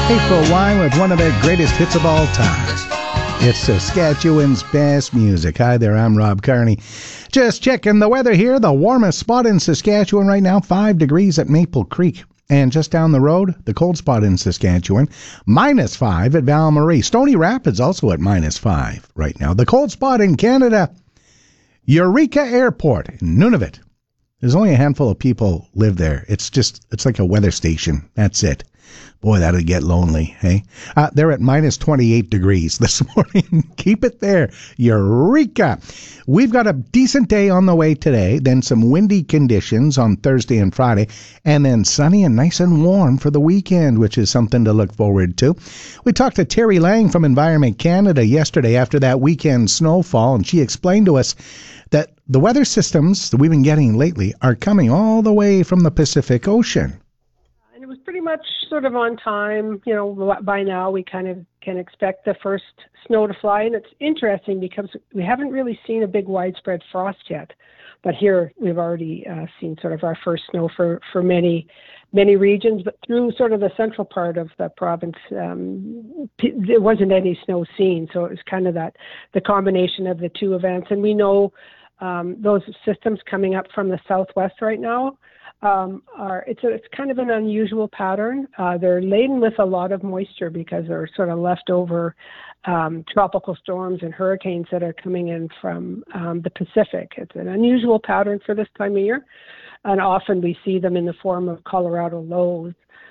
April Wine with one of their greatest hits of all time. It's Saskatchewan's best music. Hi there, I'm Rob Carney. Just checking the weather here. The warmest spot in Saskatchewan right now, 5 degrees at Maple Creek. And just down the road, the cold spot in Saskatchewan, -5 at Val Marie. Stony Rapids also at -5 right now. The cold spot in Canada, Eureka Airport in Nunavut. There's only a handful of people live there. It's like a weather station. That's it. Boy, that'd get lonely, hey? They're at -28 degrees this morning. Keep it there. Eureka! We've got a decent day on the way today, then some windy conditions on Thursday and Friday, and then sunny and nice and warm for the weekend, which is something to look forward to. We talked to Terry Lang from Environment Canada yesterday after that weekend snowfall, and she explained to us that the weather systems that we've been getting lately are coming all the way from the Pacific Ocean. And it was pretty much sort of on time. You know, by now we kind of can expect the first snow to fly. And it's interesting because we haven't really seen a big widespread frost yet. But here we've already seen sort of our first snow for many regions. But through sort of the central part of the province, there wasn't any snow seen. So it was kind of the combination of the two events. And we know those systems coming up from the southwest right now, it's kind of an unusual pattern. They're laden with a lot of moisture because they're sort of leftover tropical storms and hurricanes that are coming in from the Pacific. It's an unusual pattern for this time of year, and often we see them in the form of Colorado lows.